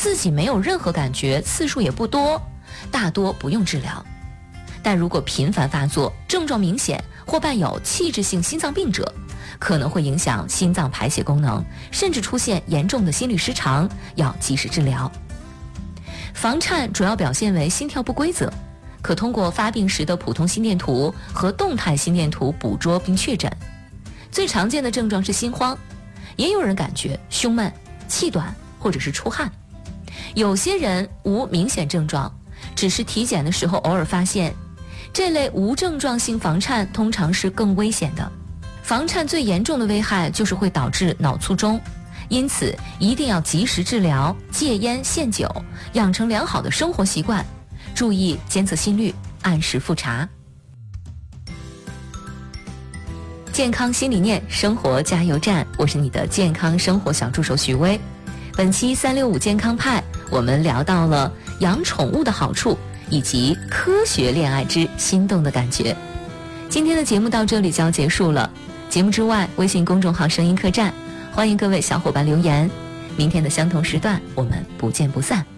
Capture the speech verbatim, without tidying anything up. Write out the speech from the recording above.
自己没有任何感觉，次数也不多，大多不用治疗。但如果频繁发作，症状明显或伴有器质性心脏病者，可能会影响心脏排血功能，甚至出现严重的心律失常，要及时治疗。房颤主要表现为心跳不规则，可通过发病时的普通心电图和动态心电图捕捉并确诊。最常见的症状是心慌，也有人感觉胸闷、气短或者是出汗。有些人无明显症状，只是体检的时候偶尔发现。这类无症状性房颤通常是更危险的。房颤最严重的危害就是会导致脑卒中，因此一定要及时治疗，戒烟限酒，养成良好的生活习惯，注意监测心率，按时复查。健康新理念，生活加油站，我是你的健康生活小助手许巍。本期三六五健康派，我们聊到了养宠物的好处，以及科学恋爱之心动的感觉。今天的节目到这里就要结束了。节目之外，微信公众号声音客栈，欢迎各位小伙伴留言。明天的相同时段，我们不见不散。